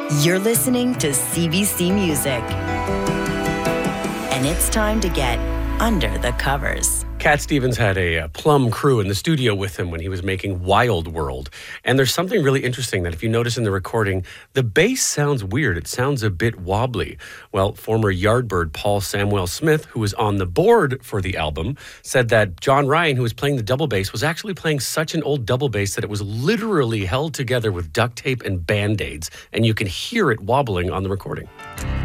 You're listening to CBC Music. And it's time to get under the covers. Cat Stevens had a Plum crew in the studio with him when he was making Wild World. And there's something really interesting that if you notice in the recording, the bass sounds weird. It sounds a bit wobbly. Well, former Yardbird Paul Samuel Smith, who was on the board for the album, said that John Ryan, who was playing the double bass, was actually playing such an old double bass that it was literally held together with duct tape and Band-Aids. And you can hear it wobbling on the recording.